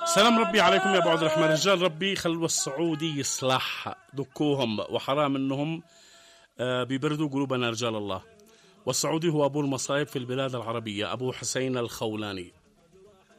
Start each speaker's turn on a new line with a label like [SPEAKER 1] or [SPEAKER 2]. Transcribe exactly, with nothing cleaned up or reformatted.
[SPEAKER 1] سلام ربي عليكم يا ابو عبد الرحمن. رجال ربي خلوا السعودي يصلح، دكوهم وحرام انهم آه، بيبردوا قلوبنا رجال الله. والسعودي هو ابو المصايب في البلاد العربية، ابو حسين الخولاني.